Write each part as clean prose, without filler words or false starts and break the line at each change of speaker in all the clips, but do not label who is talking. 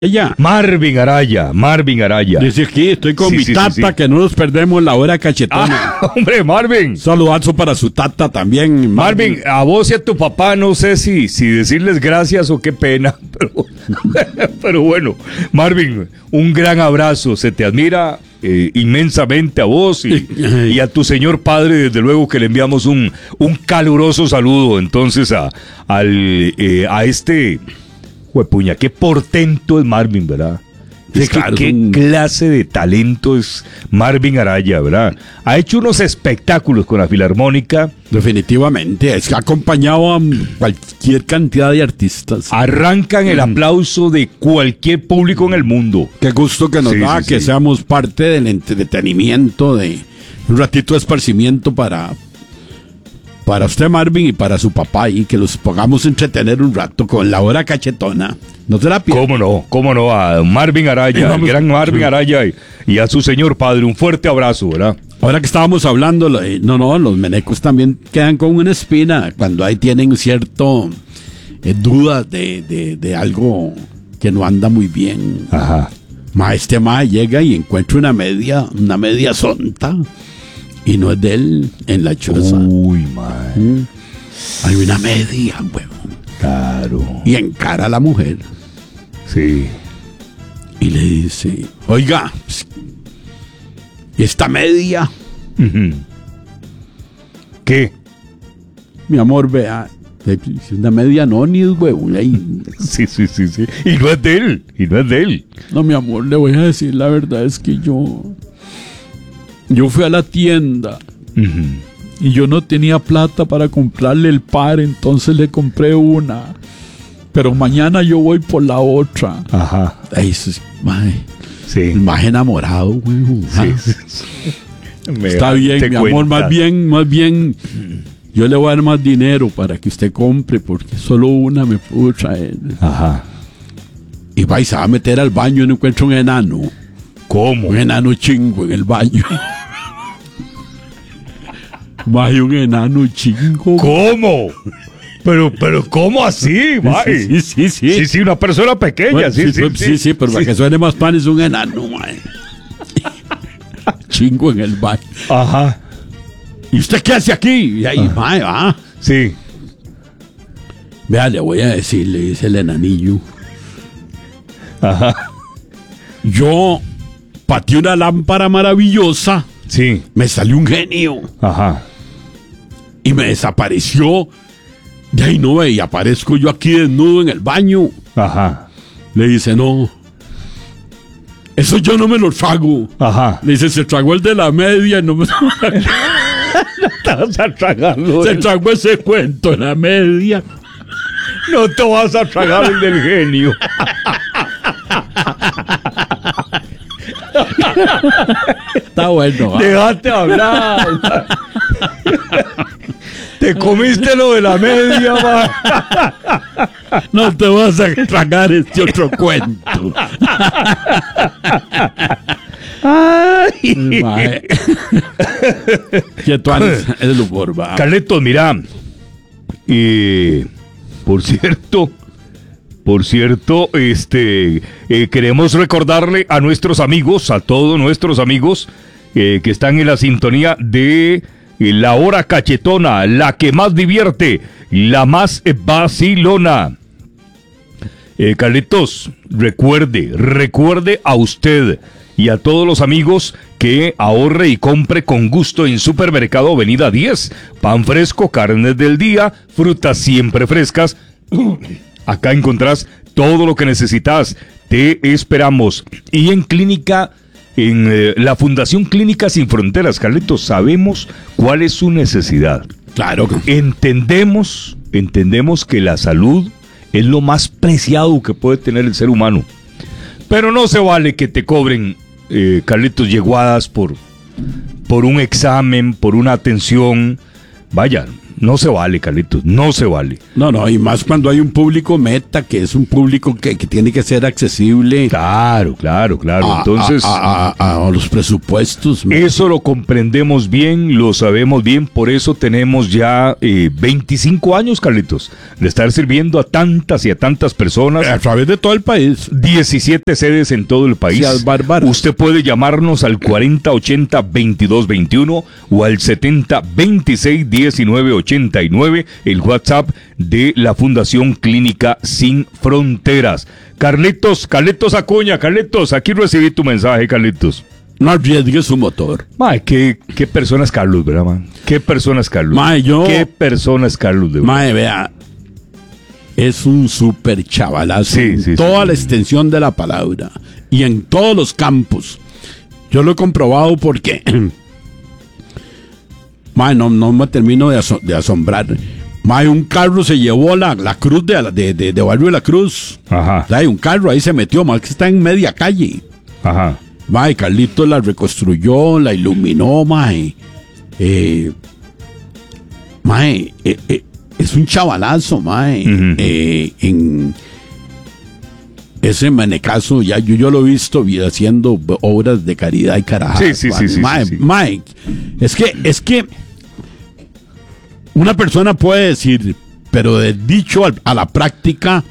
Ella.
Marvin Araya.
Dice aquí, estoy con
Sí,
mi
sí, sí,
tata,
sí.
que no nos perdemos la hora cachetona.
Hombre, Marvin.
Saludazo para su tata también.
Marvin, a vos y a tu papá no sé si decirles gracias o qué pena, pero bueno, Marvin, un gran abrazo, se te admira inmensamente a vos y a tu señor padre, desde luego que le enviamos un caluroso saludo entonces a este, juepuña, qué portento es Marvin, ¿verdad?
Sí,
Es que
claro,
qué clase de talento es Marvin Araya, ¿verdad? Ha hecho unos espectáculos con la Filarmónica.
Definitivamente, es que ha acompañado a cualquier cantidad de artistas.
Arrancan el aplauso de cualquier público en el mundo.
Qué gusto que nos
Sí,
da
sí,
que
sí.
seamos parte del entretenimiento, de un ratito de esparcimiento para usted, Marvin, y para su papá, y que los pongamos a entretener un rato con la hora cachetona. No te la pierdas.
¿Cómo no? A Marvin Araya, el gran Marvin Araya y a su señor padre, un fuerte abrazo, ¿verdad?
Ahora que estábamos hablando, los menecos también quedan con una espina cuando ahí tienen cierto duda de algo que no anda muy bien.
Ajá.
Este llega y encuentra una media sonta, y no es de él en la choza.
Uy, mae.
Hay una media, huevón.
Claro.
Y encara a la mujer
Sí.
y le dice: oiga, ¿y esta media?
Ujú. ¿Qué?
Mi amor, vea, es una media nonis, huevón. Ahí.
Sí. Y no es de él.
No, mi amor, le voy a decir la verdad, es que yo fui a la tienda
Ujú.
y yo no tenía plata para comprarle el par, entonces le compré una. Pero mañana yo voy por la otra.
Ajá.
Ay, eso es, mae,
Sí.
el más enamorado, güey.
Sí.
Está bien, mi amor, más bien, yo le voy a dar más dinero para que usted compre, porque solo una me pudo traer.
Ajá.
Y va y se va a meter al baño y no encuentra un enano.
¿Cómo?
Un enano chingo en el baño. Mae, un enano chingo.
¿Cómo? Pero ¿cómo así, mae?
Sí,
Una persona pequeña,
bueno,
sí.
pero para que suene más pan es un enano, mae. Chingo en el baño.
Ajá.
¿Y usted qué hace aquí? Y ahí, mae, va.
Sí.
Vea, le voy a decir, le dice el enanillo.
Ajá.
Yo pateé una lámpara maravillosa,
Sí.
me salió un genio
Ajá.
y me desapareció. De ahí no ve, y aparezco yo aquí desnudo en el baño.
Ajá.
Le dice: no, eso yo no me lo trago.
Ajá.
Le dice: se tragó el de la media y no me...
Te vas a tragarlo.
Se tragó ese cuento, la media.
No te vas a tragar el del genio.
Está bueno.
Déjate hablar. Te comiste lo de la media, ma.
No te vas a tragar este otro cuento.
Ay.
Mae. Que tú eres el humor, va.
Carletos, mira. Por cierto, queremos recordarle a nuestros amigos, a todos nuestros amigos que están en la sintonía de La Hora Cachetona, la que más divierte, la más vacilona. Carlitos, recuerde a usted y a todos los amigos que ahorre y compre con gusto en Supermercado Avenida 10. Pan fresco, carnes del día, frutas siempre frescas. Acá encontrás todo lo que necesitas. Te esperamos. Y en la Fundación Clínica Sin Fronteras, Carlitos, sabemos cuál es su necesidad.
Claro.
Entendemos que la salud es lo más preciado que puede tener el ser humano. Pero no se vale que te cobren, Carlitos, yeguadas por un examen, por una atención. Vaya, No se vale, Carlitos, no se vale.
No, y más cuando hay un público meta, que es un público que tiene que ser accesible.
Claro. Entonces,
a los presupuestos.
Eso lo comprendemos bien, lo sabemos bien, por eso tenemos ya 25 años, Carlitos, de estar sirviendo a tantas y a tantas personas.
A través de todo el país.
17 sedes en todo el país.
Seas bárbaro.
Usted puede llamarnos al 4080-2221 o al 7026-1989, el WhatsApp de la Fundación Clínica Sin Fronteras. Carlitos Acuña, Carlitos, aquí recibí tu mensaje, Carlitos.
No arriesgue su motor.
Mae, qué persona es Carlos, ¿verdad, man? ¿Qué persona es Carlos?
Mae,
¿Qué persona es Carlos, de verdad?
Mae, vea, es un súper chavalazo.
Sí,
toda la extensión de la palabra. Y en todos los campos. Yo lo he comprobado porque... Mae, no me termino de asombrar. Mae, un carro se llevó la cruz de Barrio de la Cruz.
Ajá.
Mae, un carro ahí se metió, mae, que está en media calle.
Ajá.
Mae, Carlitos la reconstruyó, la iluminó, mae. Mae, es un chavalazo, mae. En ese manecazo, ya yo lo he visto haciendo obras de caridad y carajadas.
Sí.
Mae, es que una persona puede decir, pero de dicho a la práctica...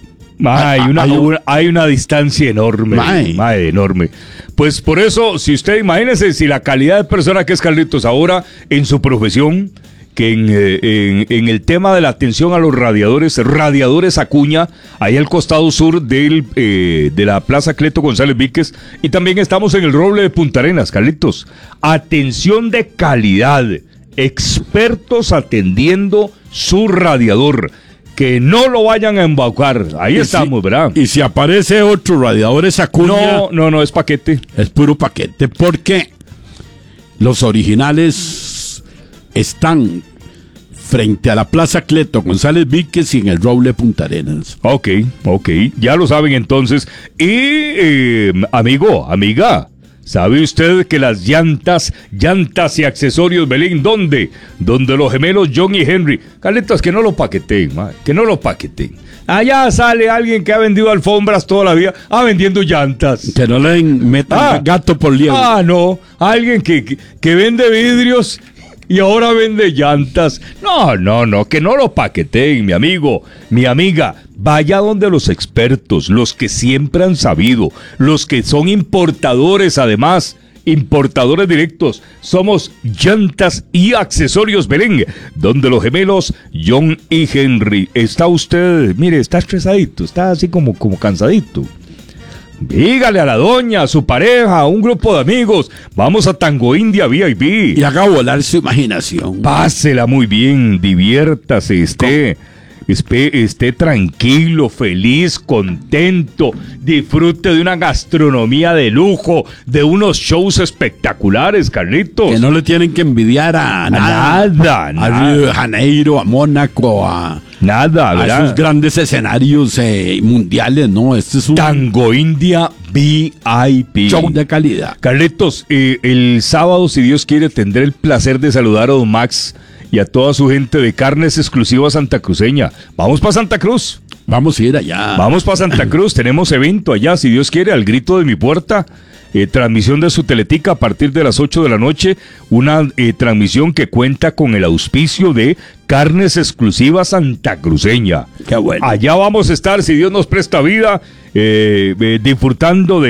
Hay una distancia enorme, mae, enorme. Pues por eso, si usted imagínese si la calidad de persona que es Carlitos ahora en su profesión, que en el tema de la atención a los radiadores Acuña, ahí al costado sur de la Plaza Cleto González Víquez, y también estamos en el Roble de Punta Arenas, Carlitos. Atención de calidad, expertos atendiendo su radiador. Que no lo vayan a embaucar. Ahí estamos, ¿verdad?
Y si aparece otro radiadores Acuña...
No, es paquete.
Es puro paquete, porque los originales están frente a la Plaza Cleto González Víquez y en el Roble Punta Arenas.
Ok, ya lo saben entonces. Y, amiga, ¿sabe usted que las llantas y accesorios Belén, ¿dónde? Donde los gemelos John y Henry. Carlitos, que no lo paqueten, que no lo paqueten. Allá sale alguien que ha vendido alfombras toda la vida, vendiendo llantas.
Que no le metan gato por liebre.
No, alguien que vende vidrios y ahora vende llantas. No, que no lo paqueten, mi amigo, mi amiga. Vaya donde los expertos, los que siempre han sabido, los que son importadores además, importadores directos. Somos Llantas y Accesorios Belén, donde los gemelos John y Henry. Está usted, mire, está estresadito, está así como cansadito. Dígale a la doña, a su pareja, a un grupo de amigos, vamos a Tango India VIP.
Y haga volar su imaginación.
Pásela muy bien, diviértase, esté tranquilo, feliz, contento, disfrute de una gastronomía de lujo, de unos shows espectaculares, Carlitos.
Que no le tienen que envidiar a nada. A Río de Janeiro, a Mónaco, a esos grandes escenarios mundiales, ¿no? Este es un
Tango India VIP.
Show de calidad.
Carlitos, el sábado, si Dios quiere, tendré el placer de saludar a don Max y a toda su gente de Carnes Exclusivas Santacruceña. Vamos para Santa Cruz.
Vamos a ir allá.
Vamos para Santa Cruz. Tenemos evento allá, si Dios quiere, al grito de mi puerta. Transmisión de su teletica a partir de las 8 de la noche. Una transmisión que cuenta con el auspicio de Carnes Exclusivas Santacruceña.
Qué bueno.
Allá vamos a estar, si Dios nos presta vida, disfrutando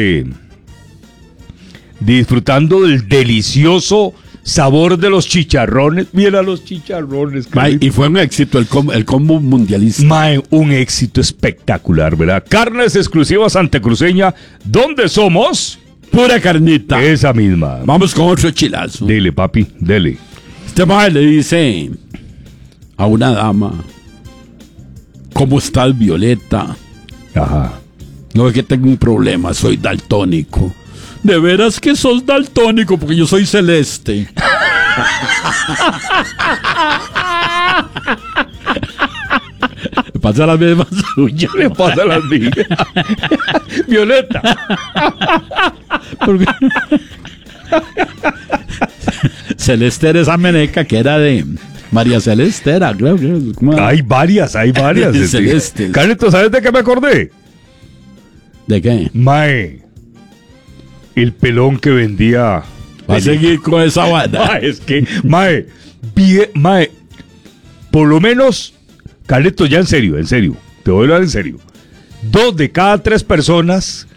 del delicioso sabor de los chicharrones. Mira los chicharrones.
Mae, y fue un éxito el combo mundialista.
Mae, un éxito espectacular, ¿verdad? Carnes Exclusivas Santacruceña, ¿dónde somos?
Pura carnita.
Esa misma.
Vamos con otro chilazo.
Dele, papi, dele.
Este mae le dice a una dama: ¿cómo estás, Violeta?
Ajá.
No, es que tengo un problema, soy daltónico. ¿De veras que sos daltónico? Porque yo soy celeste. Le pasa las mismas suyas.
Le pasa las mías. Violeta.
Celeste era esa meneca que era de María Celeste era, creo que.
Hay varias.
Celeste.
Carlitos, ¿sabes de qué me acordé?
¿De qué?
Mae, el pelón que vendía.
Va a seguir con esa banda.
Mae, es que, mae, por lo menos, Carlitos, ya en serio, te voy a hablar en serio. 2 de cada 3 personas